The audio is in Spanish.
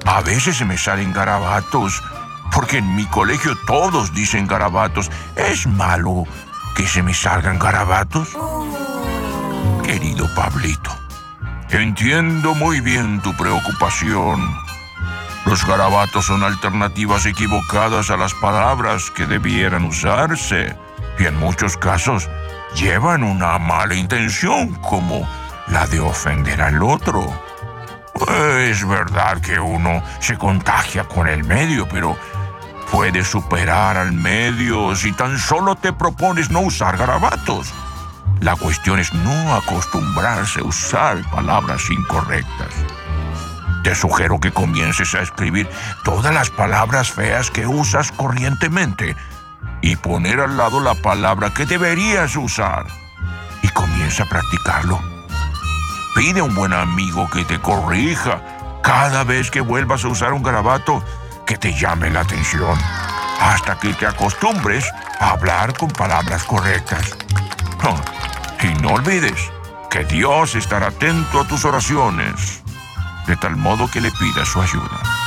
A veces se me salen garabatos, porque en mi colegio todos dicen garabatos. ¿Es malo que se me salgan garabatos? Querido Pablito, entiendo muy bien tu preocupación. Los garabatos son alternativas equivocadas a las palabras que debieran usarse, y en muchos casos llevan una mala intención, como la de ofender al otro. Es verdad que uno se contagia con el medio, pero puedes superar al medio si tan solo te propones no usar garabatos. La cuestión es no acostumbrarse a usar palabras incorrectas. Te sugiero que comiences a escribir todas las palabras feas que usas corrientemente y poner al lado la palabra que deberías usar. Y comienza a practicarlo. Pide a un buen amigo que te corrija cada vez que vuelvas a usar un garabato que te llame la atención, hasta que te acostumbres a hablar con palabras correctas. Y no olvides que Dios estará atento a tus oraciones, de tal modo que le pidas su ayuda.